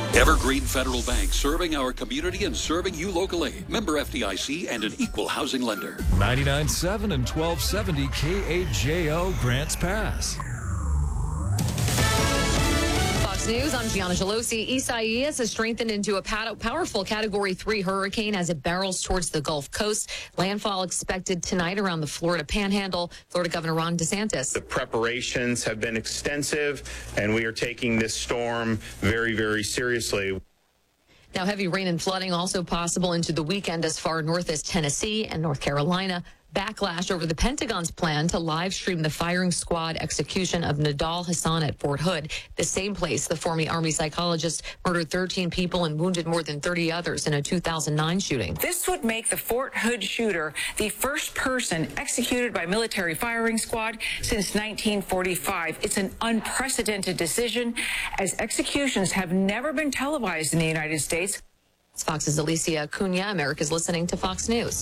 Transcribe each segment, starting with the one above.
Evergreen Federal Bank, serving our community and serving you locally. Member FDIC and an equal housing lender. 99.7 and 1270 KAJO Grants Pass. Fox News, I'm Gianna Gelosi. Isaias has strengthened into a powerful Category 3 hurricane as it barrels towards the Gulf Coast. Landfall expected tonight around the Florida Panhandle. Florida Governor Ron DeSantis. The preparations have been extensive, and we are taking this storm very, very seriously. Now, heavy rain and flooding also possible into the weekend as far north as Tennessee and North Carolina. Backlash over the Pentagon's plan to live stream the firing squad execution of Nidal Hasan at Fort Hood, the same place the former Army psychologist murdered 13 people and wounded more than 30 others in a 2009 shooting. This would make the Fort Hood shooter the first person executed by military firing squad since 1945. It's an unprecedented decision, as executions have never been televised in the United States. It's Fox's Alicia Cunha. America's listening to Fox News.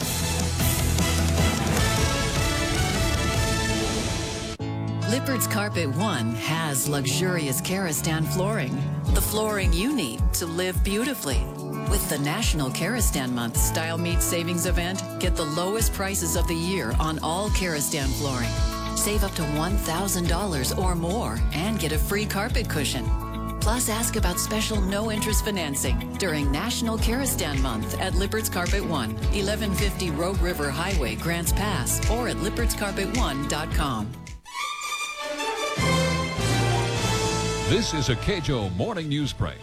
Lippard's Carpet One has luxurious Karastan flooring. The flooring you need to live beautifully. With the National Karastan Month Style Meet Savings Event, get the lowest prices of the year on all Karastan flooring. Save up to $1,000 or more and get a free carpet cushion. Plus, ask about special no-interest financing during National Karastan Month at Lippard's Carpet One, 1150 Rogue River Highway, Grants Pass, or at lippardscarpet1.com. This is a KJO Morning News Break.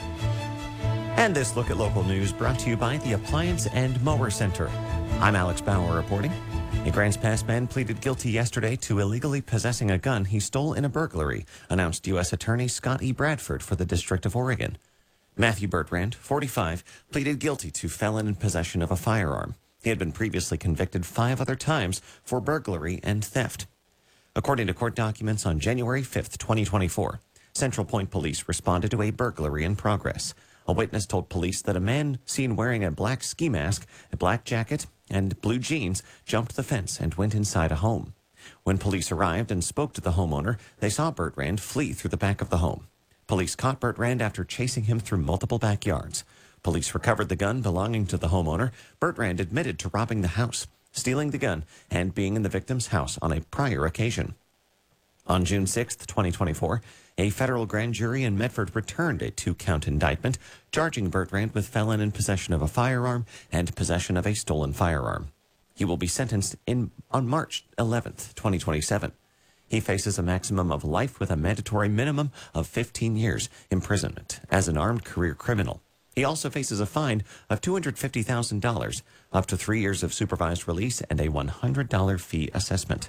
And this look at local news brought to you by the Appliance and Mower Center. I'm Alex Bauer reporting. A Grants Pass man pleaded guilty yesterday to illegally possessing a gun he stole in a burglary, announced U.S. Attorney Scott E. Bradford for the District of Oregon. Matthew Bertrand, 45, pleaded guilty to felon in possession of a firearm. He had been previously convicted 5 other times for burglary and theft. According to court documents on January 5th, 2024, Central Point Police responded to a burglary in progress. A witness told police that a man seen wearing a black ski mask, a black jacket, and blue jeans jumped the fence and went inside a home. When police arrived and spoke to the homeowner, they saw Bertrand flee through the back of the home. Police caught Bertrand after chasing him through multiple backyards. Police recovered the gun belonging to the homeowner. Bertrand admitted to robbing the house, stealing the gun, and being in the victim's house on a prior occasion. On June 6, 2024, a federal grand jury in Medford returned a 2-count indictment, charging Bertrand with felon in possession of a firearm and possession of a stolen firearm. He will be sentenced on March 11, 2027. He faces a maximum of life with a mandatory minimum of 15 years imprisonment as an armed career criminal. He also faces a fine of $250,000, up to 3 years of supervised release, and a $100 fee assessment.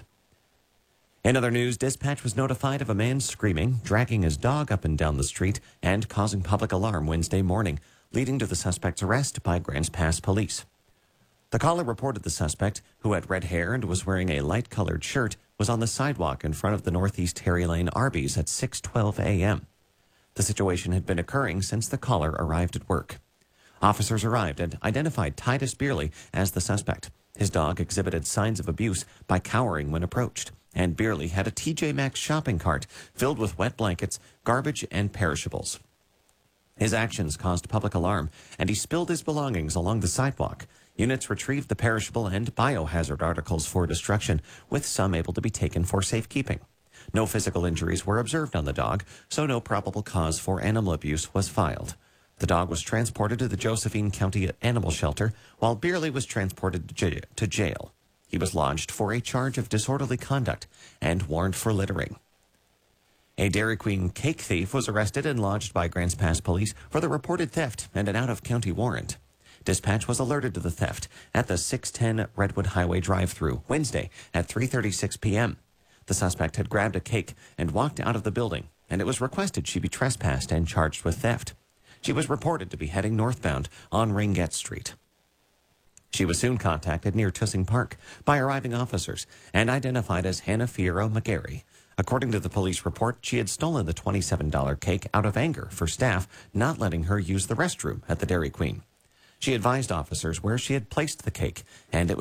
In other news, dispatch was notified of a man screaming, dragging his dog up and down the street, and causing public alarm Wednesday morning, leading to the suspect's arrest by Grants Pass police. The caller reported the suspect, who had red hair and was wearing a light-colored shirt, was on the sidewalk in front of the Northeast Terry Lane Arby's at 6:12 a.m. The situation had been occurring since the caller arrived at work. Officers arrived and identified Titus Beerley as the suspect. His dog exhibited signs of abuse by cowering when approached, and Beerley had a TJ Maxx shopping cart filled with wet blankets, garbage, and perishables. His actions caused public alarm, and he spilled his belongings along the sidewalk. Units retrieved the perishable and biohazard articles for destruction, with some able to be taken for safekeeping. No physical injuries were observed on the dog, so no probable cause for animal abuse was filed. The dog was transported to the Josephine County Animal Shelter, while Beerley was transported to jail. He was lodged for a charge of disorderly conduct and warned for littering. A Dairy Queen cake thief was arrested and lodged by Grants Pass police for the reported theft and an out-of-county warrant. Dispatch was alerted to the theft at the 610 Redwood Highway drive-thru Wednesday at 3:36 p.m. The suspect had grabbed a cake and walked out of the building, and it was requested she be trespassed and charged with theft. She was reported to be heading northbound on Ringett Street. She was soon contacted near Tussing Park by arriving officers and identified as Hannah Fierro McGarry. According to the police report, she had stolen the $27 cake out of anger for staff not letting her use the restroom at the Dairy Queen. She advised officers where she had placed the cake, and it